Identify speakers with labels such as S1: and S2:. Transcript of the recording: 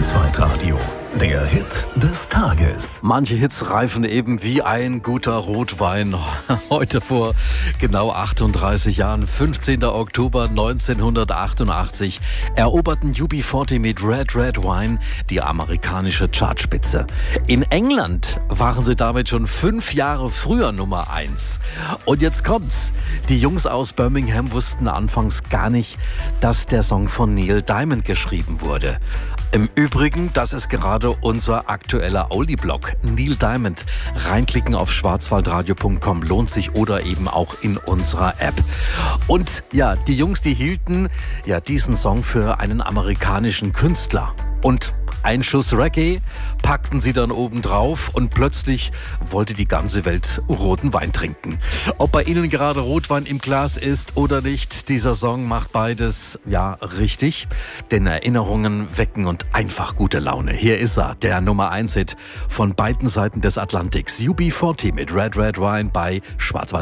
S1: Schwarzwaldradio, der Hit des Tages.
S2: Manche Hits reifen eben wie ein guter Rotwein. Heute vor genau 38 Jahren, 15. Oktober 1988, eroberten UB40 mit Red Red Wine die amerikanische Chartspitze. In England waren sie damit schon 5 Jahre früher Nummer 1. Und jetzt kommt's. Die Jungs aus Birmingham wussten anfangs gar nicht, dass der Song von Neil Diamond geschrieben wurde. Im Übrigen, das ist gerade unser aktueller Oldie-Blog. Neil Diamond. Reinklicken auf schwarzwaldradio.com lohnt sich oder eben auch in unserer App. Und ja, die Jungs, die hielten ja diesen Song für einen amerikanischen Künstler. Und ein Schuss Reggae packten sie dann oben drauf und plötzlich wollte die ganze Welt roten Wein trinken. Ob bei Ihnen gerade Rotwein im Glas ist oder nicht, dieser Song macht beides ja richtig. Denn Erinnerungen wecken und einfach gute Laune. Hier ist er, der Nummer 1 Hit von beiden Seiten des Atlantiks. UB40 mit Red Red Wine bei Schwarzwald.